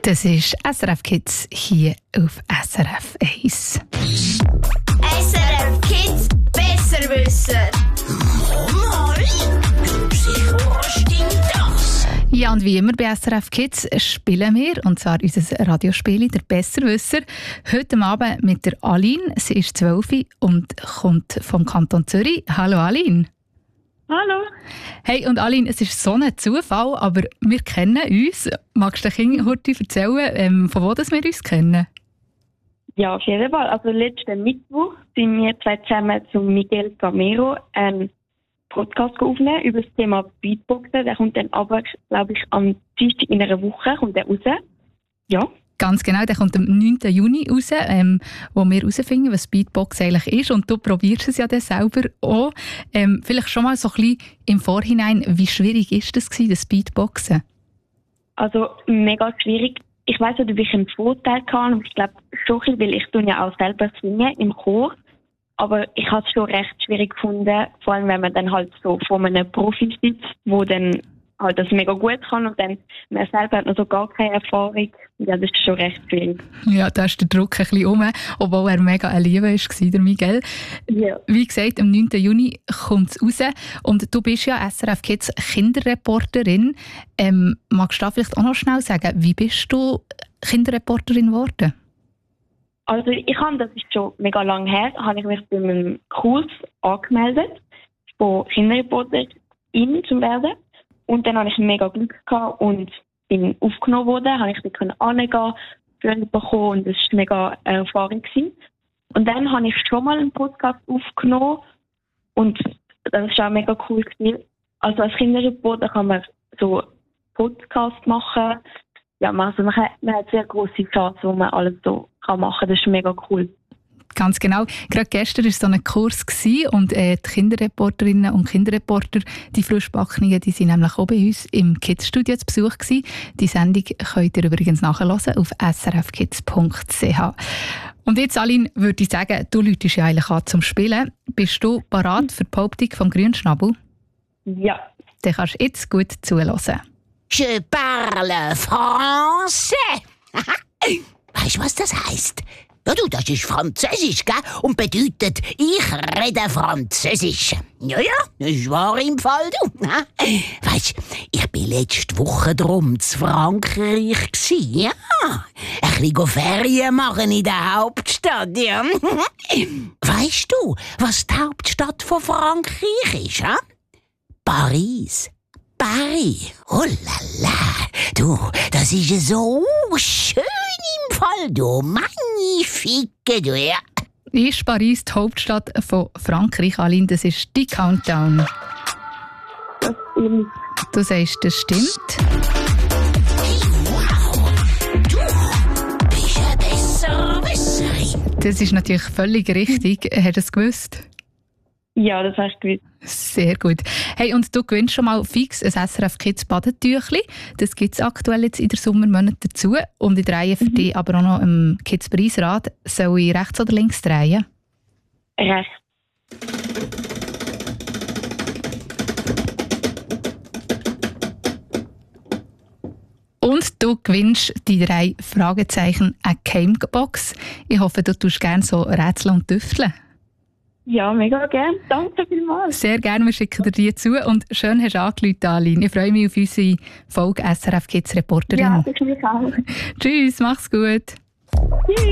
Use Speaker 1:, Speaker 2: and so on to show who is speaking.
Speaker 1: Das ist SRF Kids hier auf SRF 1.
Speaker 2: SRF Kids Besserwisser. Mama, sicher, was stimmt das?
Speaker 1: Ja, und wie immer bei SRF Kids spielen wir, und zwar unser Radiospiel «Der Besserwisser». Heute Abend mit der Aline. Sie ist 12 und kommt vom Kanton Zürich. Hallo Aline.
Speaker 3: Hallo.
Speaker 1: Hey, und Aline, es ist so ein Zufall, aber wir kennen uns. Magst du den Kindern heute erzählen, von wo das wir uns kennen?
Speaker 3: Ja, auf jeden Fall. Also letzten Mittwoch sind wir zwei zusammen zu Miguel Gamero einen Podcast aufnehmen über das Thema Beatboxen. Der kommt dann aber, glaube ich, am Dienstag in einer Woche kommt der raus. Ja.
Speaker 1: Ganz genau, der kommt am 9. Juni raus, wo wir herausfinden, was Beatbox eigentlich ist. Und du probierst es ja dann selber auch. Vielleicht schon mal so ein bisschen im Vorhinein, wie schwierig ist das Beatboxen?
Speaker 3: Also mega schwierig. Ich weiss nicht, ob ich einen Vorteil kann, aber ich glaube schon, weil ich ja auch selber singe im Chor. Aber ich habe es schon recht schwierig gefunden, vor allem wenn man dann halt so vor einem Profi sitzt, wo dann halt das mega gut kann und dann man selber hat noch so gar keine Erfahrung. Ja, das ist schon recht schwierig.
Speaker 1: Ja, da ist der Druck ein bisschen rum, obwohl er mega eine Liebe war, der Miguel.
Speaker 3: Ja.
Speaker 1: Wie gesagt, am 9. Juni kommt es raus und du bist ja SRF Kids Kinderreporterin. Magst du da vielleicht auch noch schnell sagen, wie bist du Kinderreporterin geworden?
Speaker 3: Also das ist schon mega lange her, habe ich mich bei einem Kurs angemeldet, von Kinderreporterin zu werden. Und dann hatte ich mega Glück gehabt und bin aufgenommen worden, habe ich dort hingehen, Führung bekommen und das war mega eine Erfahrung gewesen. Und dann habe ich schon mal einen Podcast aufgenommen und das war auch mega cool gewesen. Also als Kinderreporter kann man so Podcast machen. Ja, man hat sehr grosse Chance, wo man alles so machen kann. Das ist mega cool.
Speaker 1: Ganz genau. Gerade gestern war so ein Kurs und die Kinderreporterinnen und Kinderreporter, die Frischbackenen, die sind nämlich auch bei uns im Kids-Studio zu Besuch gewesen. Die Sendung könnt ihr übrigens nachhören auf srfkids.ch. Und jetzt, Aline, würde ich sagen, du läutest ja eigentlich an zum Spielen. Bist du bereit für die Behauptung vom Grünschnabel?
Speaker 3: Ja.
Speaker 1: Dann kannst du jetzt gut zuhören.
Speaker 2: Je parle français. Weißt du, was das heisst? Ja, du, das ist Französisch, gell? Und bedeutet, ich rede Französisch. Ja, das ist wahr im Fall, du. Weisst, ich bin letzte Woche drum zu Frankreich gsi. Ja, ein bisschen Ferien machen in der Hauptstadt, ja. Weisst du, was die Hauptstadt von Frankreich ist, ha? Paris. Paris. Oh la la. Du, das ist so schön im Fall, du. Magnifique, du, ja.
Speaker 1: Ist Paris die Hauptstadt von Frankreich, Aline? Das ist die Countdown.
Speaker 3: Das stimmt.
Speaker 1: Du sagst, das stimmt.
Speaker 2: Hey, wow. Du bist eine Besserwisserin.
Speaker 1: Das ist natürlich völlig richtig. Hast du es gewusst?
Speaker 3: Ja, das hast du gewusst.
Speaker 1: Sehr gut. Hey, und du gewinnst schon mal fix ein SRF Kids Badetüchli. Das gibt es aktuell jetzt in der Sommermonat dazu. Und ich drehe für dich aber auch noch im Kids Preisrad. Soll ich rechts oder links drehen?
Speaker 3: Rechts.
Speaker 1: Und du gewinnst die 3 Fragezeichen eine Gamebox. Ich hoffe, du tust gerne so Rätsel und Tüfteln.
Speaker 3: Ja, mega gerne. Danke vielmals.
Speaker 1: Sehr gerne, wir schicken dir die zu. Und schön hast du angerufen, Aline. Ich freue mich auf unsere Folge SRF Kids Reporterin.
Speaker 3: Ja, das mich auch.
Speaker 1: Tschüss, mach's gut.